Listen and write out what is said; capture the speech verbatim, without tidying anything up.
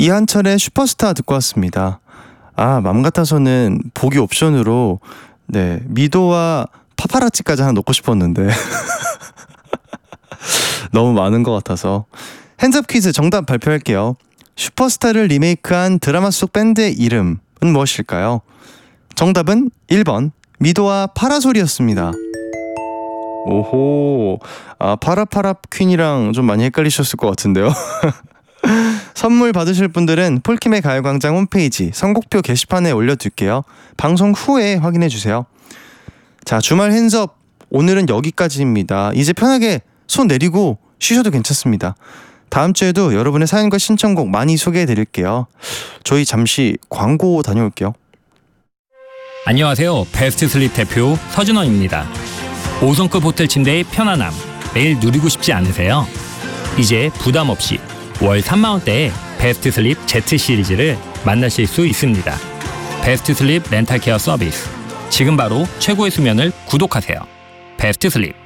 이한철의 슈퍼스타 듣고 왔습니다. 아, 맘 같아서는 보기 옵션으로 네 미도와 파파라치까지 하나 넣고 싶었는데 너무 많은 것 같아서. 핸즈업 퀴즈 정답 발표할게요. 슈퍼스타를 리메이크한 드라마 속 밴드의 이름은 무엇일까요? 정답은 일 번 미도와 파라솔이었습니다. 오호, 아 파라파라 퀸이랑 좀 많이 헷갈리셨을 것 같은데요. 선물 받으실 분들은 폴킴의 가요광장 홈페이지 선곡표 게시판에 올려둘게요. 방송 후에 확인해주세요. 자, 주말 핸즈업 오늘은 여기까지입니다. 이제 편하게 손 내리고 쉬셔도 괜찮습니다. 다음 주에도 여러분의 사연과 신청곡 많이 소개해드릴게요. 저희 잠시 광고 다녀올게요. 안녕하세요. 베스트 슬립 대표 서준원입니다. 오 성급 호텔 침대의 편안함 매일 누리고 싶지 않으세요? 이제 부담 없이 월 삼만 원대의 베스트 슬립 Z 시리즈를 만나실 수 있습니다. 베스트 슬립 렌탈 케어 서비스. 지금 바로 최고의 수면을 구독하세요. 베스트 슬립.